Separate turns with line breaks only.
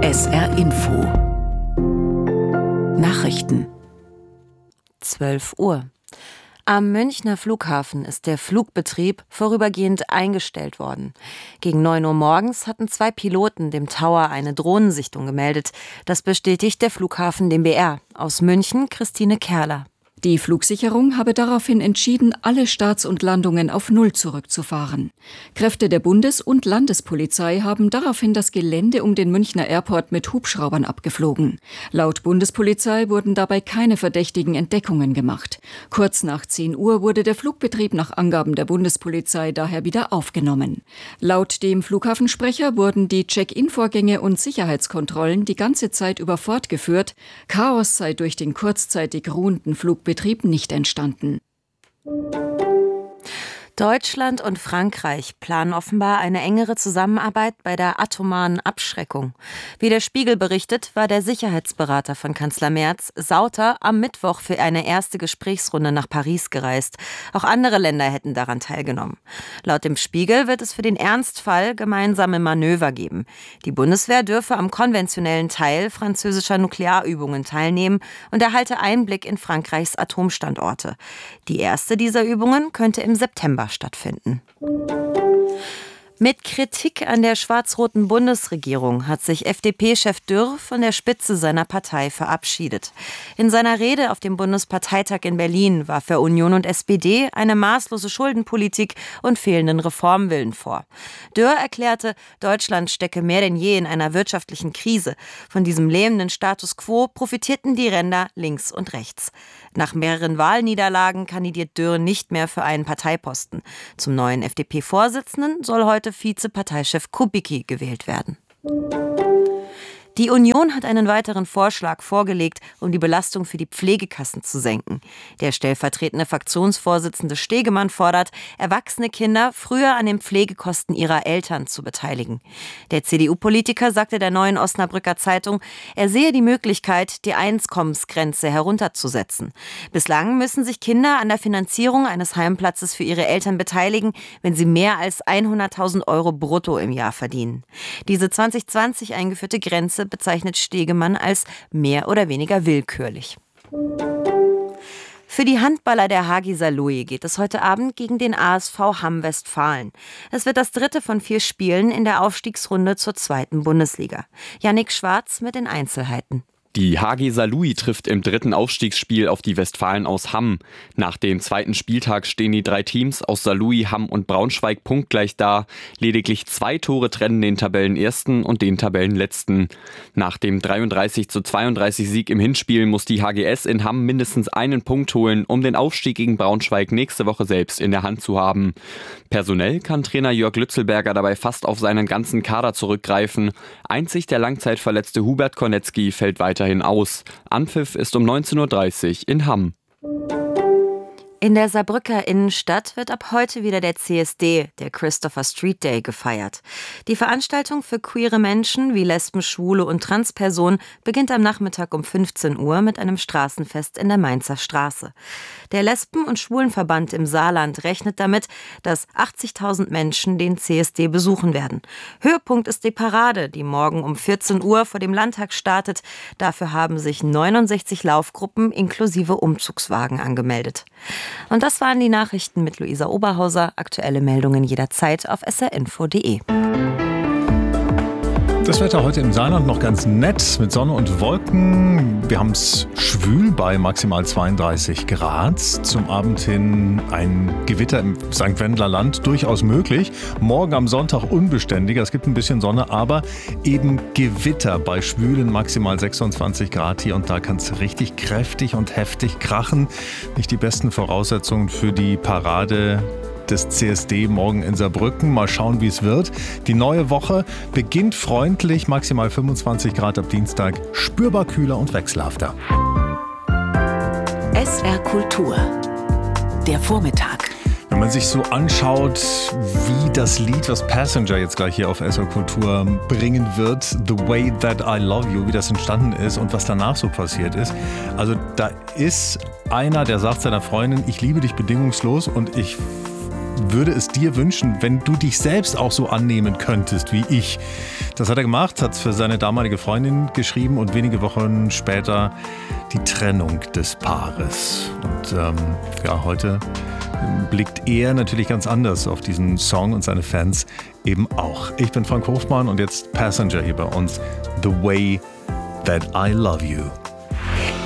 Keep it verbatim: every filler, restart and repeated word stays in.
S R Info Nachrichten
zwölf Uhr. Am Münchner Flughafen ist der Flugbetrieb vorübergehend eingestellt worden. Gegen neun Uhr morgens hatten zwei Piloten dem Tower eine Drohnensichtung gemeldet. Das bestätigt der Flughafen dem B R. Aus München Christine Kerler.
Die Flugsicherung habe daraufhin entschieden, alle Starts und Landungen auf Null zurückzufahren. Kräfte der Bundes- und Landespolizei haben daraufhin das Gelände um den Münchner Airport mit Hubschraubern abgeflogen. Laut Bundespolizei wurden dabei keine verdächtigen Entdeckungen gemacht. Kurz nach zehn Uhr wurde der Flugbetrieb nach Angaben der Bundespolizei daher wieder aufgenommen. Laut dem Flughafensprecher wurden die Check-in-Vorgänge und Sicherheitskontrollen die ganze Zeit über fortgeführt. Chaos sei durch den kurzzeitig ruhenden Flugbetrieb Betrieb nicht entstanden.
Deutschland und Frankreich planen offenbar eine engere Zusammenarbeit bei der atomaren Abschreckung. Wie der Spiegel berichtet, war der Sicherheitsberater von Kanzler Merz, Sauter, am Mittwoch für eine erste Gesprächsrunde nach Paris gereist. Auch andere Länder hätten daran teilgenommen. Laut dem Spiegel wird es für den Ernstfall gemeinsame Manöver geben. Die Bundeswehr dürfe am konventionellen Teil französischer Nuklearübungen teilnehmen und erhalte Einblick in Frankreichs Atomstandorte. Die erste dieser Übungen könnte im September stattfinden. Mit Kritik an der schwarz-roten Bundesregierung hat sich F D P-Chef Dürr von der Spitze seiner Partei verabschiedet. In seiner Rede auf dem Bundesparteitag in Berlin warf er Union und S P D eine maßlose Schuldenpolitik und fehlenden Reformwillen vor. Dürr erklärte, Deutschland stecke mehr denn je in einer wirtschaftlichen Krise. Von diesem lähmenden Status quo profitierten die Ränder links und rechts. Nach mehreren Wahlniederlagen kandidiert Dürr nicht mehr für einen Parteiposten. Zum neuen F D P-Vorsitzenden soll heute Vizeparteichef Kubicki gewählt werden. Die Union hat einen weiteren Vorschlag vorgelegt, um die Belastung für die Pflegekassen zu senken. Der stellvertretende Fraktionsvorsitzende Stegemann fordert, erwachsene Kinder früher an den Pflegekosten ihrer Eltern zu beteiligen. Der C D U-Politiker sagte der Neuen Osnabrücker Zeitung, er sehe die Möglichkeit, die Einkommensgrenze herunterzusetzen. Bislang müssen sich Kinder an der Finanzierung eines Heimplatzes für ihre Eltern beteiligen, wenn sie mehr als hunderttausend Euro brutto im Jahr verdienen. Diese zwanzig zwanzig eingeführte Grenze bezeichnet Stegemann als mehr oder weniger willkürlich. Für die Handballer der Hagi Saarlouis geht es heute Abend gegen den A S V Hamm Westfalen. Es wird das dritte von vier Spielen in der Aufstiegsrunde zur zweiten Bundesliga. Yannick Schwarz mit den Einzelheiten.
Die Hagi Saarlouis trifft im dritten Aufstiegsspiel auf die Westfalen aus Hamm. Nach dem zweiten Spieltag stehen die drei Teams aus Saarlouis, Hamm und Braunschweig punktgleich da. Lediglich zwei Tore trennen den Tabellenersten und den Tabellenletzten. Nach dem dreiunddreißig zu zweiunddreißig Sieg im Hinspiel muss die H G S in Hamm mindestens einen Punkt holen, um den Aufstieg gegen Braunschweig nächste Woche selbst in der Hand zu haben. Personell kann Trainer Jörg Lützelberger dabei fast auf seinen ganzen Kader zurückgreifen. Einzig der langzeitverletzte Hubert Kornetzky fällt weiterhin aus. Anpfiff ist um neunzehn Uhr dreißig in Hamm.
In der Saarbrücker Innenstadt wird ab heute wieder der C S D, der Christopher Street Day, gefeiert. Die Veranstaltung für queere Menschen wie Lesben, Schwule und Transpersonen beginnt am Nachmittag um fünfzehn Uhr mit einem Straßenfest in der Mainzer Straße. Der Lesben- und Schwulenverband im Saarland rechnet damit, dass achtzigtausend Menschen den C S D besuchen werden. Höhepunkt ist die Parade, die morgen um vierzehn Uhr vor dem Landtag startet. Dafür haben sich neunundsechzig Laufgruppen inklusive Umzugswagen angemeldet. Und das waren die Nachrichten mit Luisa Oberhauser. Aktuelle Meldungen jederzeit auf s r info punkt d e.
Das Wetter heute im Saarland noch ganz nett mit Sonne und Wolken. Wir haben es schwül bei maximal zweiunddreißig Grad. Zum Abend hin ein Gewitter im Sankt Wendler Land durchaus möglich. Morgen am Sonntag unbeständiger. Es gibt ein bisschen Sonne, aber eben Gewitter bei schwülen maximal sechsundzwanzig Grad. Hier und da kann es richtig kräftig und heftig krachen. Nicht die besten Voraussetzungen für die Parade des C S D morgen in Saarbrücken. Mal schauen, wie es wird. Die neue Woche beginnt freundlich, maximal fünfundzwanzig Grad ab Dienstag, spürbar kühler und wechselhafter.
S R Kultur. Der Vormittag.
Wenn man sich so anschaut, wie das Lied, was Passenger jetzt gleich hier auf S R Kultur bringen wird, The Way That I Love You, wie das entstanden ist und was danach so passiert ist. Also da ist einer, der sagt seiner Freundin, ich liebe dich bedingungslos und ich würde es dir wünschen, wenn du dich selbst auch so annehmen könntest wie ich. Das hat er gemacht, hat für seine damalige Freundin geschrieben und wenige Wochen später die Trennung des Paares. Und ähm, ja, heute blickt er natürlich ganz anders auf diesen Song und seine Fans eben auch. Ich bin Frank Hofmann und jetzt Passenger hier bei uns. The Way That I Love You.